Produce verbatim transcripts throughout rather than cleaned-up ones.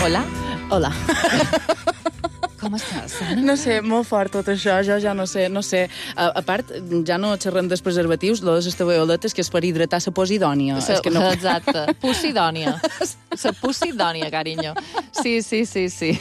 Hola. Hola. Com estàs, Anna? No sé, molt fort tot això, jo ja no sé, no sé. A, a part, ja no xerrem dels preservatius, lo de les tabaoletes, que és per hidratar la posidònia. Sa, és que no... Exacte. Posidònia. La posidònia, carinyo. Sí, sí, sí, sí.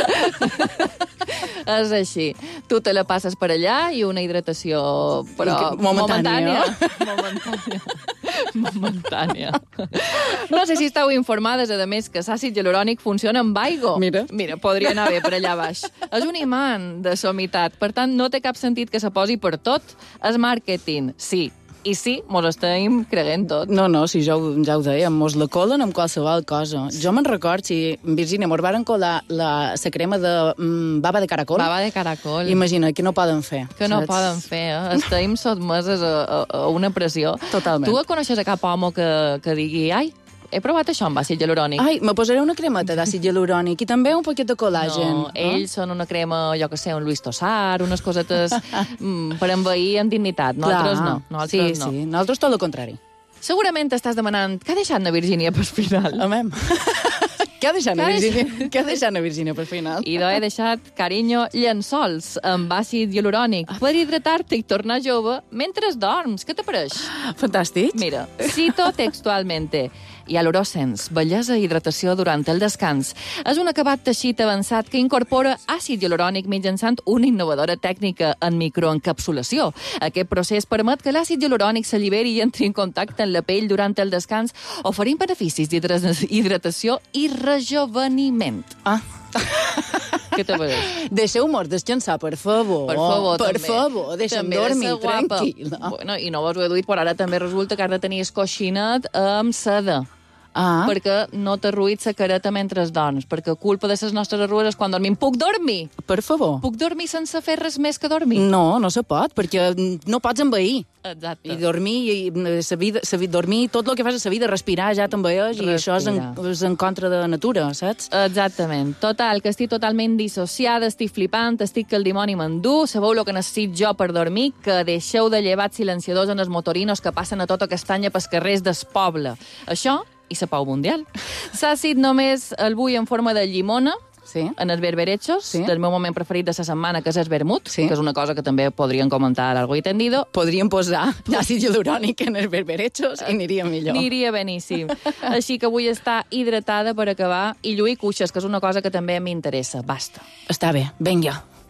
És així. Tu te la passes per allà i una hidratació, però momentània. Momentània. Momentània. No sé si estàu informades, a més, que l'àcid hialurònic funciona amb aigua. Mira. Mira, podria anar bé per allà baix. És un imant de somitat, per tant, no té cap sentit que se posi per tot. És màrqueting, sí. I sí, mos estem creguent tot. No, no, si ja ho, ja ho dèiem, mos la colen amb qualsevol cosa. Jo me'n record, si, Virgínia, mos varen colar la, la crema de mm, bava de caracol. Bava de caracol. Imagina, que no poden fer. Que no saps? poden fer, eh? Estem sotmeses a, a, a una pressió. Totalment. Tu coneixes a cap home que, que digui, ai, he provat això amb àcid hialurònic? Ai, me posaré una cremeta d'àcid hialurònic i també un poquet de col·làgen. No, ells són una crema, jo que sé, un Luis Tossar, unes cosetes mm, per envair amb dignitat. Nosaltres Clar. no. Nosaltres sí, no. sí, nosaltres tot el contrari. Segurament t'estàs demanant què ha deixat na Virgínia per final? Amem. Què ha deixat na Què ha Virgínia? Què ha deixat na Virgínia per final? I he deixat, carinyo, llençols amb àcid hialurònic per hidratar-te i tornar jove mentre dorms. Què t'apareix? Fantàstic. Mira, cito textualmente. Hialurosense, bellesa i hidratació durant el descans. És un acabat teixit avançat que incorpora àcid hialurònic mitjançant una innovadora tècnica en microencapsulació. Aquest procés permet que l'àcid hialurònic s'alliberi i entri en contacte amb la pell durant el descans, oferint beneficis d'hidratació i rejoveniment. Ah. Què te pareix? Deixeu-mos descansar, per favor. Per favor, per també. favor, deixa'm També de dormir ser guapa. tranquil·la. Bueno, i no vos ho he dit, però ara també resulta que has de tenir el coixinet amb seda. Ah. Perquè no t'arruït la careta mentre dorms, perquè culpa de les nostres arrugues és quan dormim. Puc dormir? Per favor. Puc dormir sense fer res més que dormir? No, no se pot, perquè no pots envair. Exacte. I dormir, i sa vida, sa vida, dormir, tot el que fas a sa vida, respirar ja t'envaeix, i això és en, és en contra de la natura, saps? Exactament. Total, que estic totalment dissociada, estic flipant, estic que el dimoni m'endú, sabeu el que necessit jo per dormir, que deixeu de llevats silenciadors en els motorinos que passen a tota castanya pels carrers del poble. Això i la pau mundial. S'àcid només el vull en forma de llimona, Sí. en els berberechos, Sí. del meu moment preferit de la setmana, que és el vermut, Sí. que és una cosa que també podrien comentar algo i tendido. Podríem posar àcid hialurònic en els berberechos i aniria millor. Aniria beníssim. Així que vull estar hidratada per acabar i lluir cuixes, que és una cosa que també m'interessa. Basta. Està bé, vinga.